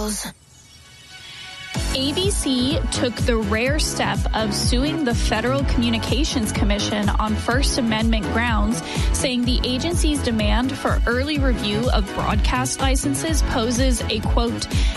calls. ABC took the rare step of suing the Federal Communications Commission on First Amendment grounds, saying the agency's demand for early review of broadcast licenses poses a, quote,